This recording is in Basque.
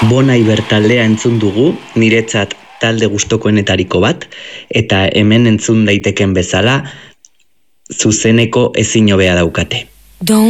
Bon Iver taldea entzun dugu, niretzat talde gustokoenetariko bat, eta hemen entzun daiteken bezala, zuzeneko ezin hobea daukate.